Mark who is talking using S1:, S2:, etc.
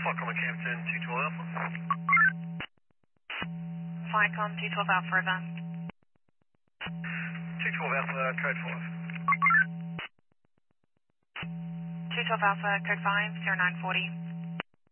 S1: Flycom Campton, 212 Alpha.
S2: Flycom 212 Alpha River.
S1: 212 Alpha, code 5.
S2: 212 Alpha, code 5, 0940.